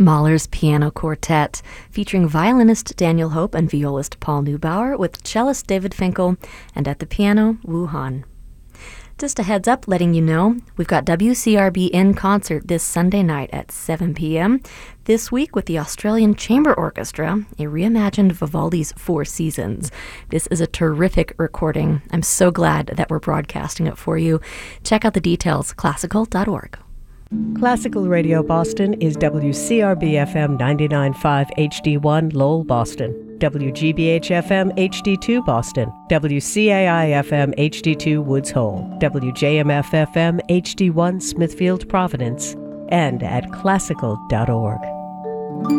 Mahler's Piano Quartet, featuring violinist Daniel Hope and violist Paul Neubauer with cellist David Finkel, and at the piano, Wu Han. Just a heads up letting you know, we've got WCRB in concert this Sunday night at 7 p.m. This week with the Australian Chamber Orchestra, a reimagined Vivaldi's Four Seasons. This is a terrific recording. I'm so glad that we're broadcasting it for you. Check out the details, classical.org. Classical Radio Boston is WCRB-FM 99.5 HD1 Lowell, Boston, WGBH-FM HD2 Boston, WCAI-FM HD2 Woods Hole, WJMF-FM HD1 Smithfield, Providence, and at classical.org.